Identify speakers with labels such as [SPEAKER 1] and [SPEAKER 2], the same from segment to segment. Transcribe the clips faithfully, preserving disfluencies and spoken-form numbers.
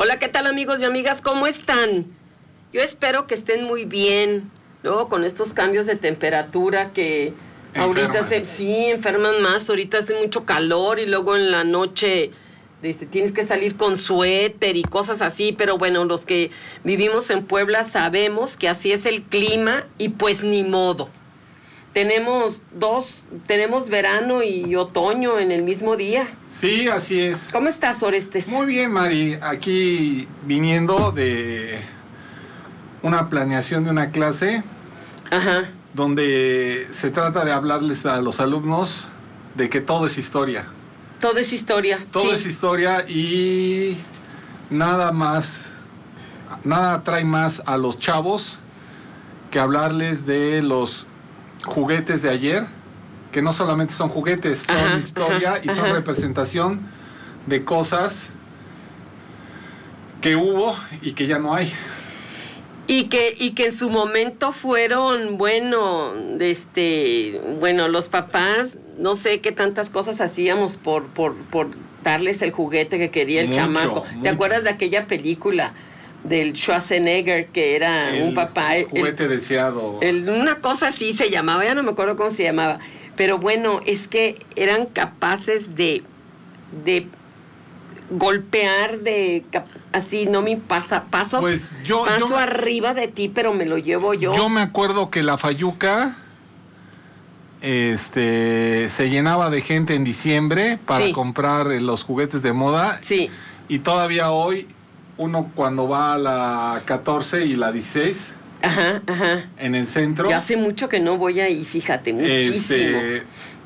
[SPEAKER 1] Hola, ¿qué tal amigos y amigas? ¿Cómo están? Yo espero que estén muy bien. Luego con estos cambios de temperatura que
[SPEAKER 2] Enferman.
[SPEAKER 1] ahorita se, sí, enferman más. Ahorita hace mucho calor y luego en la noche dice, tienes que salir con suéter y cosas así. Pero bueno, los que vivimos en Puebla sabemos que así es el clima y pues ni modo. Tenemos dos, tenemos verano y otoño en el mismo día.
[SPEAKER 2] Sí, así es.
[SPEAKER 1] ¿Cómo estás, Orestes?
[SPEAKER 2] Muy bien, Mari. Aquí viniendo de una planeación de una clase.
[SPEAKER 1] Ajá.
[SPEAKER 2] Donde se trata de hablarles a los alumnos de que todo es historia.
[SPEAKER 1] Todo es historia.
[SPEAKER 2] Todo
[SPEAKER 1] sí.
[SPEAKER 2] es historia y nada más, nada trae más a los chavos que hablarles de los juguetes de ayer, que no solamente son juguetes, son
[SPEAKER 1] ajá,
[SPEAKER 2] historia
[SPEAKER 1] ajá,
[SPEAKER 2] y son
[SPEAKER 1] ajá.
[SPEAKER 2] representación de cosas que hubo y que ya no hay.
[SPEAKER 1] Y que, y que en su momento fueron, bueno, este, bueno, los papás, no sé qué tantas cosas hacíamos por, por, por darles el juguete que quería el
[SPEAKER 2] Mucho,
[SPEAKER 1] chamaco.
[SPEAKER 2] mucho.
[SPEAKER 1] ¿Te acuerdas de aquella película del Schwarzenegger que era
[SPEAKER 2] El
[SPEAKER 1] un papá? El,
[SPEAKER 2] juguete deseado.
[SPEAKER 1] El, una cosa así se llamaba, ya no me acuerdo cómo se llamaba. Pero bueno, es que eran capaces de, de golpear, de así, no me pasa, paso,
[SPEAKER 2] pues yo,
[SPEAKER 1] paso
[SPEAKER 2] yo,
[SPEAKER 1] arriba de ti, pero me lo llevo yo.
[SPEAKER 2] Yo me acuerdo que la Fayuca este, se llenaba de gente en diciembre para
[SPEAKER 1] sí.
[SPEAKER 2] comprar los juguetes de moda.
[SPEAKER 1] Sí.
[SPEAKER 2] Y todavía hoy, uno cuando va a la catorce y la dieciséis,
[SPEAKER 1] ajá, ajá.
[SPEAKER 2] en el centro.
[SPEAKER 1] Ya hace mucho que no voy ahí, fíjate, muchísimo.
[SPEAKER 2] Este,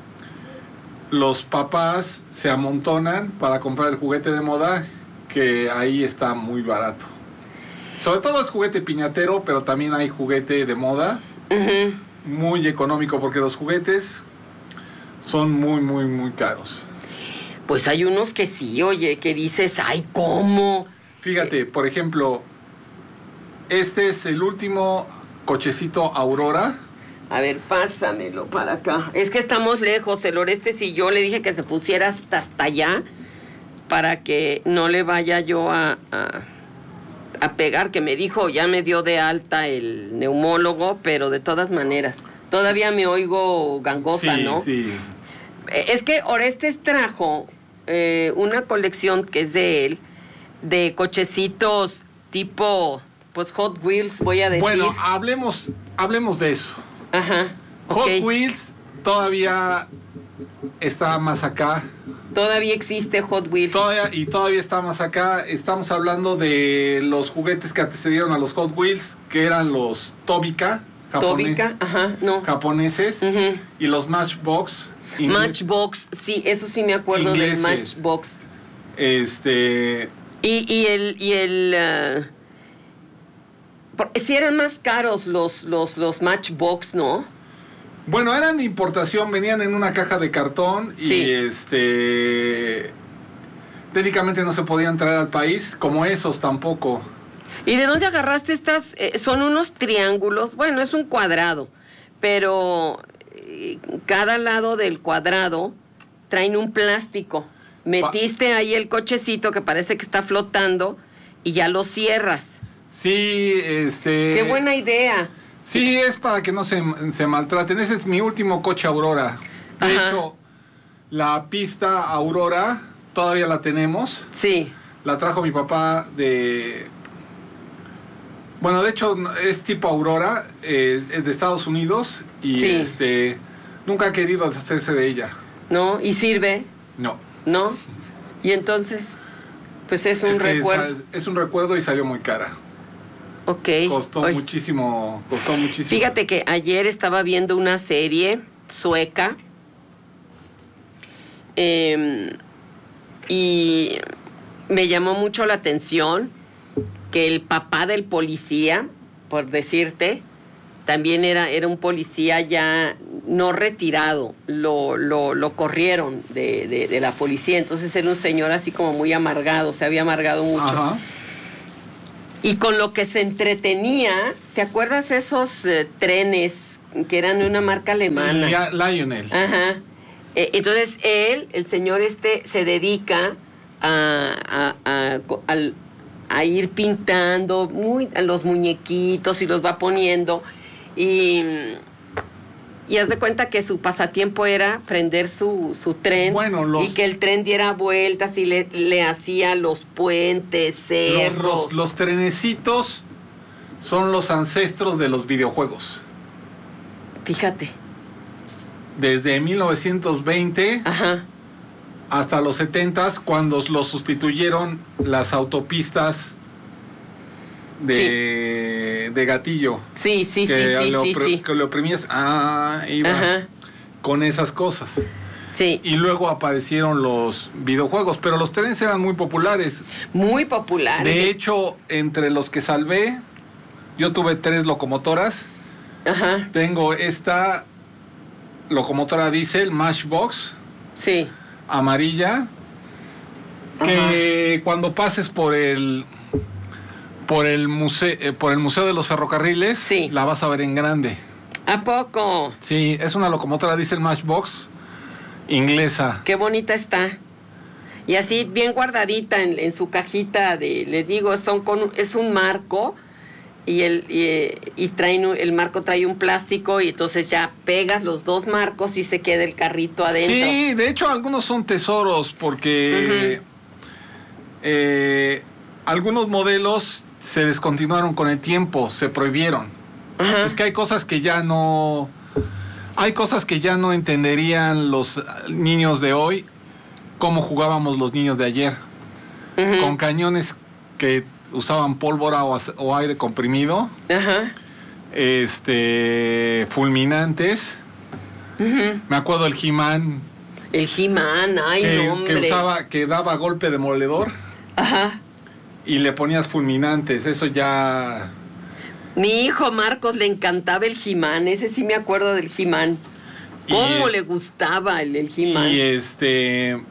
[SPEAKER 2] los papás se amontonan para comprar el juguete de moda, que ahí está muy barato. Sobre todo es juguete piñatero, pero también hay juguete de moda,
[SPEAKER 1] uh-huh.
[SPEAKER 2] muy económico, porque los juguetes son muy, muy, muy caros.
[SPEAKER 1] Pues hay unos que sí, oye, que dices, ay, ¿cómo?
[SPEAKER 2] Fíjate, por ejemplo, este es el último cochecito Aurora.
[SPEAKER 1] A ver, pásamelo para acá. Es que estamos lejos, el Orestes y yo le dije que se pusiera hasta, hasta allá para que no le vaya yo a, a, a pegar, que me dijo, ya me dio de alta el neumólogo, pero de todas maneras, todavía me oigo gangosa,
[SPEAKER 2] sí,
[SPEAKER 1] ¿no?
[SPEAKER 2] Sí,
[SPEAKER 1] Es que Orestes trajo eh, una colección que es de él, de cochecitos tipo, pues Hot Wheels, voy a decir.
[SPEAKER 2] Bueno, hablemos, hablemos de eso.
[SPEAKER 1] Ajá.
[SPEAKER 2] Hot
[SPEAKER 1] okay.
[SPEAKER 2] Wheels todavía está más acá.
[SPEAKER 1] Todavía existe Hot Wheels.
[SPEAKER 2] Todavía, y todavía está más acá. Estamos hablando de los juguetes que antecedieron a los Hot Wheels, que eran los Tobica, japonés,
[SPEAKER 1] Tobica, ajá, no.
[SPEAKER 2] japoneses,
[SPEAKER 1] uh-huh.
[SPEAKER 2] y los Matchbox.
[SPEAKER 1] Matchbox, sí, eso sí me acuerdo
[SPEAKER 2] ingleses.
[SPEAKER 1] del Matchbox.
[SPEAKER 2] Este...
[SPEAKER 1] Y, y el... Y el uh... Sí eran más caros los, los, los Matchbox, ¿no?
[SPEAKER 2] Bueno, eran de importación, venían en una caja de cartón
[SPEAKER 1] sí.
[SPEAKER 2] y este técnicamente no se podían traer al país, como esos tampoco.
[SPEAKER 1] ¿Y de dónde agarraste estas? Eh, son unos triángulos, bueno, es un cuadrado, pero eh, cada lado del cuadrado traen un plástico. Metiste ahí el cochecito que parece que está flotando y ya lo cierras.
[SPEAKER 2] Sí, este...
[SPEAKER 1] ¡Qué buena idea!
[SPEAKER 2] Sí, es para que no se, se maltraten. Ese es mi último coche Aurora. De
[SPEAKER 1] Ajá.
[SPEAKER 2] hecho, la pista Aurora todavía la tenemos.
[SPEAKER 1] Sí.
[SPEAKER 2] La trajo mi papá de... Bueno, de hecho, es tipo Aurora, eh, es de Estados Unidos. Y
[SPEAKER 1] sí.
[SPEAKER 2] este nunca ha querido deshacerse de ella.
[SPEAKER 1] ¿No? ¿Y sirve?
[SPEAKER 2] No.
[SPEAKER 1] ¿No? Y entonces, pues es un
[SPEAKER 2] es
[SPEAKER 1] recuerdo.
[SPEAKER 2] Es, es un recuerdo y salió muy cara.
[SPEAKER 1] Ok.
[SPEAKER 2] Costó
[SPEAKER 1] Oye,
[SPEAKER 2] muchísimo, costó muchísimo.
[SPEAKER 1] Fíjate que ayer estaba viendo una serie sueca eh, y me llamó mucho la atención que el papá del policía, por decirte, también era, era un policía ya no retirado, lo, lo, lo corrieron de, de, de la policía, entonces era un señor así como muy amargado, se había amargado mucho.
[SPEAKER 2] Ajá.
[SPEAKER 1] Y con lo que se entretenía, ¿te acuerdas esos eh, trenes que eran de una marca alemana?
[SPEAKER 2] Ya, Lionel.
[SPEAKER 1] Ajá. Eh, entonces él, el señor este, se dedica a, a, a, a, a a ir pintando muy, a los muñequitos y los va poniendo. Y, y haz de cuenta que su pasatiempo era prender su, su tren,
[SPEAKER 2] bueno, los,
[SPEAKER 1] y que el tren diera vueltas y le, le hacía los puentes, cerros.
[SPEAKER 2] Los, los, los trenecitos son los ancestros de los videojuegos.
[SPEAKER 1] Fíjate.
[SPEAKER 2] Desde mil novecientos veinte
[SPEAKER 1] Ajá.
[SPEAKER 2] hasta los setentas, cuando los sustituyeron las autopistas de, sí. de gatillo.
[SPEAKER 1] Sí, sí, sí, sí, sí, sí.
[SPEAKER 2] Que le oprimías, ah, iba Ajá. con esas cosas.
[SPEAKER 1] Sí.
[SPEAKER 2] Y luego aparecieron los videojuegos, pero los trenes eran muy populares.
[SPEAKER 1] Muy populares.
[SPEAKER 2] De hecho, entre los que salvé, yo tuve tres locomotoras.
[SPEAKER 1] Ajá.
[SPEAKER 2] Tengo esta locomotora diésel, Matchbox.
[SPEAKER 1] Sí.
[SPEAKER 2] Amarilla. Que Ajá. cuando pases por el por el museo eh, por el Museo de los Ferrocarriles,
[SPEAKER 1] sí.
[SPEAKER 2] la vas a ver en grande.
[SPEAKER 1] ¿A poco?
[SPEAKER 2] Sí, es una locomotora diésel Matchbox inglesa.
[SPEAKER 1] Qué bonita está. Y así bien guardadita en, en su cajita de, les digo, son con es un marco. Y el y, y traen el marco trae un plástico y entonces ya pegas los dos marcos y se queda el carrito adentro.
[SPEAKER 2] Sí, de hecho algunos son tesoros porque uh-huh. eh, algunos modelos se descontinuaron con el tiempo, se prohibieron. Uh-huh. Es que hay cosas que ya no hay cosas que ya no entenderían los niños de hoy, cómo jugábamos los niños de ayer. Uh-huh. Con cañones que usaban pólvora o, o aire comprimido.
[SPEAKER 1] Ajá.
[SPEAKER 2] Este, fulminantes. Uh-huh. Me acuerdo el He-Man.
[SPEAKER 1] El He-Man, ay,
[SPEAKER 2] que,
[SPEAKER 1] no, hombre.
[SPEAKER 2] Que usaba, que daba golpe demoledor.
[SPEAKER 1] Ajá.
[SPEAKER 2] Y le ponías fulminantes, eso ya...
[SPEAKER 1] Mi hijo Marcos le encantaba el He-Man, ese sí me acuerdo del He-Man. ¿Cómo y, le gustaba el, el He-Man?
[SPEAKER 2] Y este...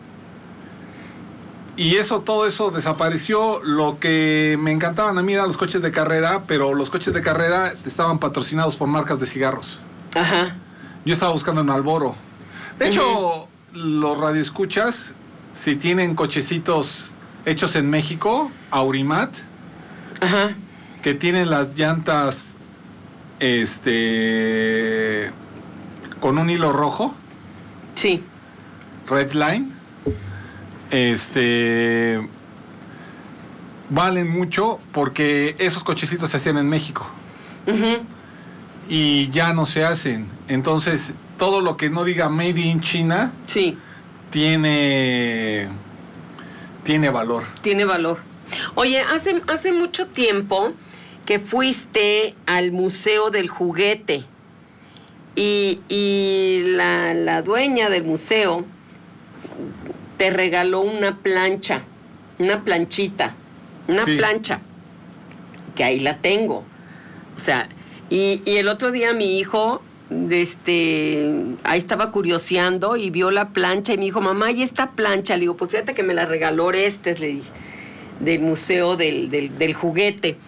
[SPEAKER 2] Y eso, todo eso desapareció. Lo que me encantaban a mí eran los coches de carrera, pero los coches de carrera estaban patrocinados por marcas de cigarros.
[SPEAKER 1] Ajá.
[SPEAKER 2] Yo estaba buscando el Marlboro. De hecho, uh-huh. los radioescuchas, si tienen cochecitos hechos en México, Aurimat,
[SPEAKER 1] ajá.
[SPEAKER 2] que tienen las llantas este con un hilo rojo.
[SPEAKER 1] Sí.
[SPEAKER 2] Redline. Este valen mucho porque esos cochecitos se hacían en México.
[SPEAKER 1] Uh-huh.
[SPEAKER 2] Y ya no se hacen. Entonces, todo lo que no diga Made in China,
[SPEAKER 1] sí,
[SPEAKER 2] tiene tiene valor.
[SPEAKER 1] Tiene valor. Oye, hace hace mucho tiempo que fuiste al Museo del Juguete y, y la, la dueña del museo te regaló una plancha, una planchita, una sí. plancha, que ahí la tengo. O sea, y, y el otro día mi hijo, este, ahí estaba curioseando y vio la plancha y me dijo, mamá, ¿y esta plancha? Le digo, pues fíjate que me la regaló Orestes, le dije, del Museo del, del, del Juguete.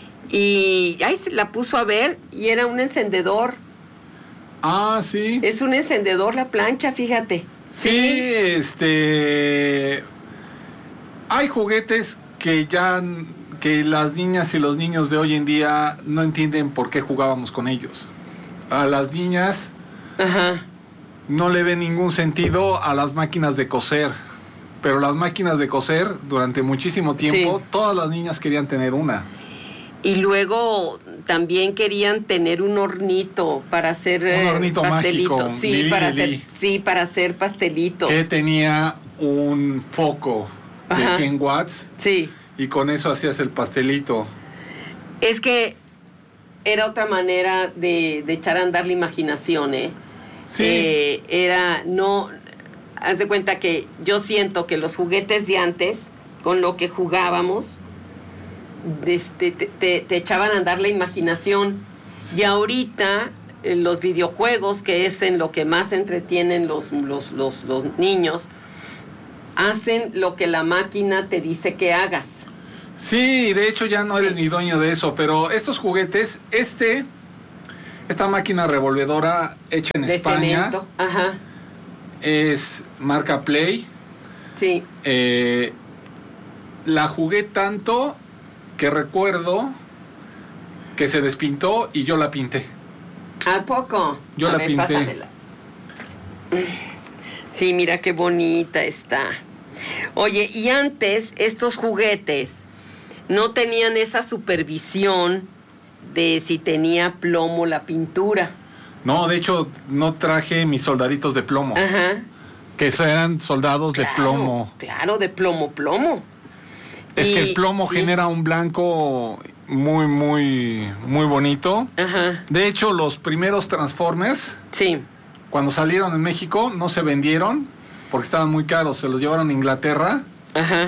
[SPEAKER 1] Y ahí se la puso a ver y era un encendedor.
[SPEAKER 2] Ah, sí.
[SPEAKER 1] Es un encendedor la plancha, fíjate.
[SPEAKER 2] Sí, sí, este... hay juguetes que ya... que las niñas y los niños de hoy en día no entienden por qué jugábamos con ellos. A las niñas...
[SPEAKER 1] Ajá.
[SPEAKER 2] No le ven ningún sentido a las máquinas de coser. Pero las máquinas de coser, durante muchísimo tiempo, sí. todas las niñas querían tener una.
[SPEAKER 1] Y luego también querían tener un hornito para hacer
[SPEAKER 2] un hornito
[SPEAKER 1] pastelitos.
[SPEAKER 2] Mágico,
[SPEAKER 1] sí,
[SPEAKER 2] Lili,
[SPEAKER 1] para
[SPEAKER 2] Lili.
[SPEAKER 1] hacer, sí, para hacer pastelitos.
[SPEAKER 2] Que tenía un foco
[SPEAKER 1] Ajá.
[SPEAKER 2] de cien watts.
[SPEAKER 1] Sí.
[SPEAKER 2] Y con eso hacías el pastelito.
[SPEAKER 1] Es que era otra manera de, de echar a andar la imaginación, ¿eh?
[SPEAKER 2] Sí.
[SPEAKER 1] Eh, era, no, haz de cuenta que yo siento que los juguetes de antes, con lo que jugábamos, Este, te, te, te echaban a andar la imaginación. Sí. Y ahorita eh, los videojuegos, que es en lo que más entretienen los, los, los, los niños, hacen lo que la máquina te dice que hagas.
[SPEAKER 2] Sí, de hecho ya no eres sí. ni dueño de eso, pero estos juguetes, este, esta máquina revolvedora hecha en
[SPEAKER 1] de
[SPEAKER 2] España,
[SPEAKER 1] cemento. Ajá.
[SPEAKER 2] es marca Play.
[SPEAKER 1] Sí.
[SPEAKER 2] Eh, la jugué tanto que recuerdo que se despintó y yo la pinté.
[SPEAKER 1] ¿A poco?
[SPEAKER 2] Yo
[SPEAKER 1] A
[SPEAKER 2] la
[SPEAKER 1] ver,
[SPEAKER 2] pinté.
[SPEAKER 1] pásamela. Sí, mira qué bonita está. Oye, y antes estos juguetes no tenían esa supervisión de si tenía plomo la pintura.
[SPEAKER 2] No, de hecho, no traje mis soldaditos de plomo.
[SPEAKER 1] Ajá.
[SPEAKER 2] Que eso eran soldados
[SPEAKER 1] Claro,
[SPEAKER 2] de plomo.
[SPEAKER 1] Claro, de plomo, plomo.
[SPEAKER 2] Es
[SPEAKER 1] Y-
[SPEAKER 2] que el plomo
[SPEAKER 1] sí.
[SPEAKER 2] genera un blanco muy, muy, muy bonito.
[SPEAKER 1] Ajá,
[SPEAKER 2] De hecho, los primeros Transformers,
[SPEAKER 1] sí.
[SPEAKER 2] cuando salieron en México, no se vendieron porque estaban muy caros. Se los llevaron a Inglaterra
[SPEAKER 1] Ajá.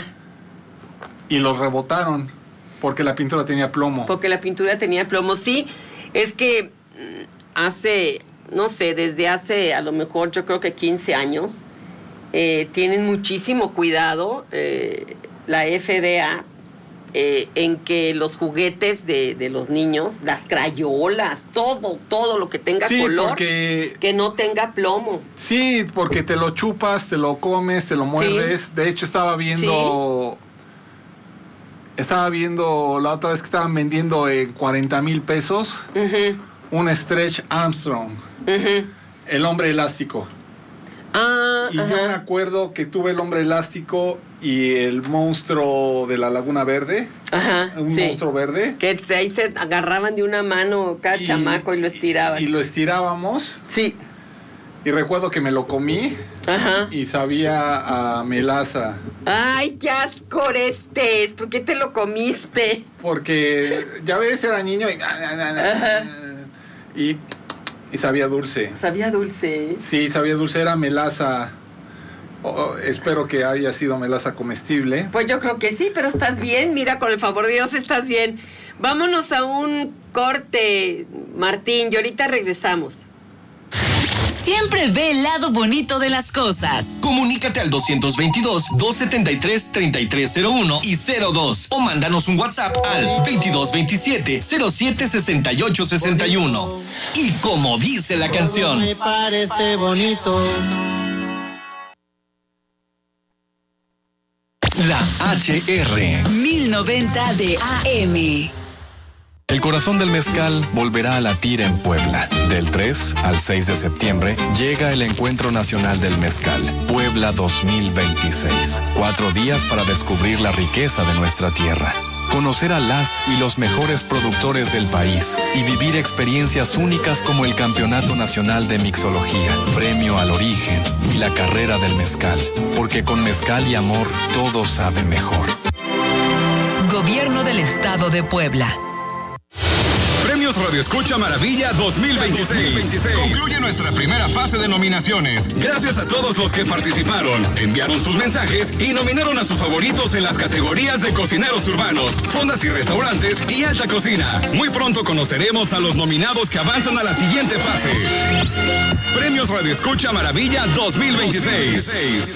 [SPEAKER 2] y los rebotaron porque la pintura tenía plomo.
[SPEAKER 1] Porque la pintura tenía plomo. Sí, es que mm, hace, no sé, desde hace a lo mejor yo creo que quince años, eh, tienen muchísimo cuidado eh, la F D A eh, en que los juguetes de, de los niños, las crayolas, todo, todo lo que tenga
[SPEAKER 2] Sí,
[SPEAKER 1] color,
[SPEAKER 2] porque
[SPEAKER 1] que no tenga plomo.
[SPEAKER 2] sí, porque te lo chupas, te lo comes, te lo muerdes. De hecho, estaba viendo estaba viendo la otra vez que estaban vendiendo en cuarenta mil pesos
[SPEAKER 1] Ujú,
[SPEAKER 2] un Stretch Armstrong,
[SPEAKER 1] ujú.
[SPEAKER 2] el hombre elástico.
[SPEAKER 1] Ah,
[SPEAKER 2] Y yo me
[SPEAKER 1] ajá.
[SPEAKER 2] acuerdo que tuve el hombre elástico y el monstruo de la Laguna Verde,
[SPEAKER 1] Ajá,
[SPEAKER 2] un
[SPEAKER 1] sí.
[SPEAKER 2] monstruo verde.
[SPEAKER 1] Que se- ahí se agarraban de una mano cada chamaco y lo estiraban.
[SPEAKER 2] Y, y lo estirábamos.
[SPEAKER 1] Sí.
[SPEAKER 2] Y recuerdo que me lo comí
[SPEAKER 1] Ajá.
[SPEAKER 2] y sabía a melaza.
[SPEAKER 1] Ay, qué asco estés. ¿Por qué te lo comiste?
[SPEAKER 2] Porque ya ves, era niño y,
[SPEAKER 1] Ajá.
[SPEAKER 2] y, y sabía dulce.
[SPEAKER 1] Sabía dulce. ¿eh?
[SPEAKER 2] Sí, sabía dulce, era melaza. Oh, espero que haya sido melaza comestible.
[SPEAKER 1] Pues yo creo que sí, pero estás bien. Mira, con el favor de Dios estás bien. Vámonos a un corte, Martín, y ahorita regresamos.
[SPEAKER 3] Siempre ve el lado bonito de las cosas.
[SPEAKER 4] Comunícate al doscientos veintidós, doscientos setenta y tres, treinta y tres cero uno y cero dos o mándanos un WhatsApp al veintidós veintisiete, cero siete sesenta y ocho sesenta y uno. Y como dice la canción,
[SPEAKER 5] Me parece bonito.
[SPEAKER 4] la H R.
[SPEAKER 3] mil noventa de A M.
[SPEAKER 6] El corazón del mezcal volverá a latir en Puebla. Del tres al seis de septiembre llega el Encuentro Nacional del Mezcal, Puebla dos mil veintiséis. Cuatro días para descubrir la riqueza de nuestra tierra, conocer a las y los mejores productores del país y vivir experiencias únicas como el Campeonato Nacional de Mixología, Premio al Origen y la Carrera del Mezcal. Porque con mezcal y amor todo sabe mejor.
[SPEAKER 3] Gobierno del Estado de Puebla.
[SPEAKER 7] Premios Radio Escucha Maravilla dos mil veintiséis. Concluye nuestra primera fase de nominaciones. Gracias a todos los que participaron, enviaron sus mensajes y nominaron a sus favoritos en las categorías de cocineros urbanos, fondas y restaurantes y alta cocina. Muy pronto conoceremos a los nominados que avanzan a la siguiente fase. Premios Radio Escucha Maravilla dos mil veintiséis.